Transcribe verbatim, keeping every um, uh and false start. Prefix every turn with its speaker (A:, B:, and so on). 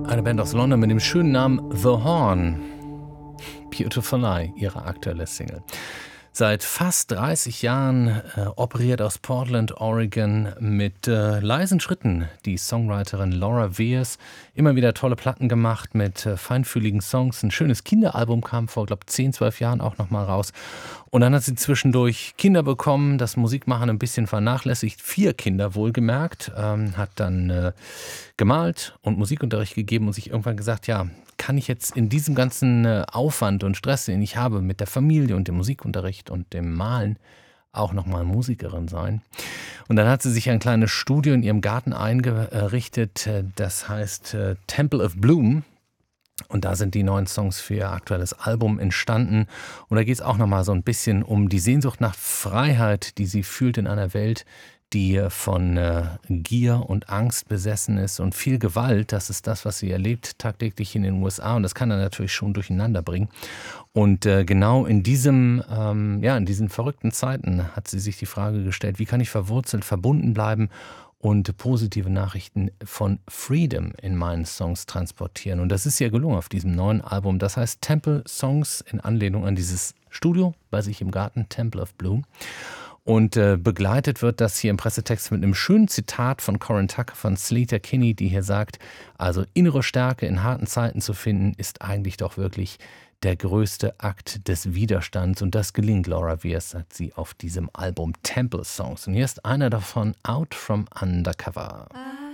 A: Eine Band aus London mit dem schönen Namen The Horn. Beautiful Lie, ihre aktuelle Single. Seit fast dreißig Jahren äh, operiert aus Portland, Oregon mit äh, leisen Schritten die Songwriterin Laura Veirs. Immer wieder tolle Platten gemacht mit äh, feinfühligen Songs. Ein schönes Kinderalbum kam vor, glaube zehn, zwölf Jahren auch nochmal raus. Und dann hat sie zwischendurch Kinder bekommen, das Musikmachen ein bisschen vernachlässigt. Vier Kinder wohlgemerkt. Ähm, hat dann äh, gemalt und Musikunterricht gegeben und sich irgendwann gesagt, ja, kann ich jetzt in diesem ganzen Aufwand und Stress, den ich habe mit der Familie und dem Musikunterricht und dem Malen, auch nochmal Musikerin sein? Und dann hat sie sich ein kleines Studio in ihrem Garten eingerichtet, das heißt Temple of Bloom. Und da sind die neuen Songs für ihr aktuelles Album entstanden. Und da geht es auch nochmal so ein bisschen um die Sehnsucht nach Freiheit, die sie fühlt in einer Welt, die von äh, Gier und Angst besessen ist und viel Gewalt. Das ist das, was sie erlebt tagtäglich in den U S A, und das kann er natürlich schon durcheinander bringen. Und äh, genau in diesem, ähm, ja, in diesen verrückten Zeiten hat sie sich die Frage gestellt, wie kann ich verwurzelt, verbunden bleiben und positive Nachrichten von Freedom in meinen Songs transportieren. Und das ist ihr gelungen auf diesem neuen Album. Das heißt Temple Songs in Anlehnung an dieses Studio bei sich im Garten, Temple of Bloom. Und äh, begleitet wird das hier im Pressetext mit einem schönen Zitat von Corin Tucker von Sleater Kinney, die hier sagt, also innere Stärke in harten Zeiten zu finden, ist eigentlich doch wirklich der größte Akt des Widerstands. Und das gelingt Laura Veirs, sagt sie, auf diesem Album Temple Songs. Und hier ist einer davon, Out from Undercover.
B: Ah.